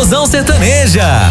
Explosão Sertaneja.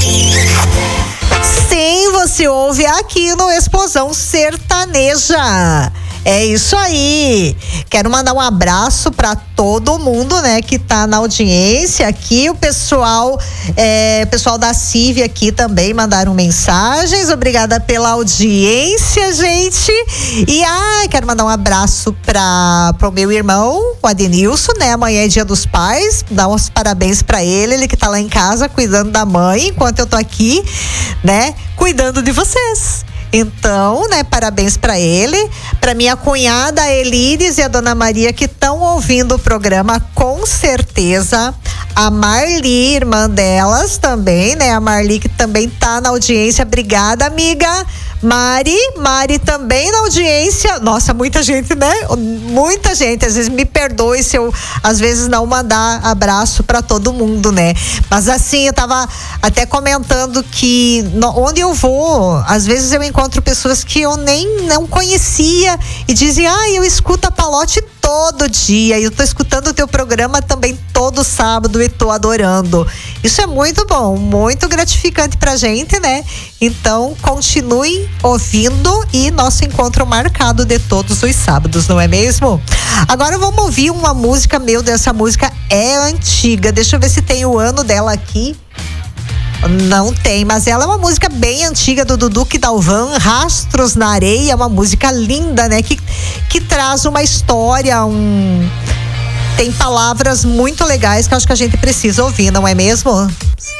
Sim, você ouve aqui no Explosão Sertaneja. É isso aí. Quero mandar um abraço para todo mundo, né, que tá na audiência aqui. O pessoal da CIV aqui também mandaram mensagens. Obrigada pela audiência, gente. E quero mandar um abraço pro meu irmão, o Adenilson, né? Amanhã é Dia dos Pais. Dar uns parabéns para ele que tá lá em casa cuidando da mãe, enquanto eu tô aqui, né, cuidando de vocês. Então, né, parabéns para ele, para minha cunhada a Elíris e a Dona Maria que estão ouvindo o programa, com certeza. A Marli, irmã delas também, né? A Marli que também tá na audiência. Obrigada, amiga. Mari também na audiência. Nossa, muita gente, né? Muita gente. Às vezes me perdoe se eu, às vezes, não mandar abraço para todo mundo, né? Mas assim, eu tava até comentando que onde eu vou, às vezes eu encontro pessoas que eu nem não conhecia e dizem, eu escuto a Palote todo dia, e eu tô escutando o teu programa também todo sábado e tô adorando. Isso é muito bom, muito gratificante pra gente, né? Então, continue ouvindo e nosso encontro marcado de todos os sábados, não é mesmo? Agora vamos ouvir uma música, meu Deus, essa música é antiga. Deixa eu ver se tem o ano dela aqui. Não tem, mas ela é uma música bem antiga do Dudu Dalvan, Rastros na Areia, é uma música linda, né? Que traz uma história, tem palavras muito legais que eu acho que a gente precisa ouvir, não é mesmo?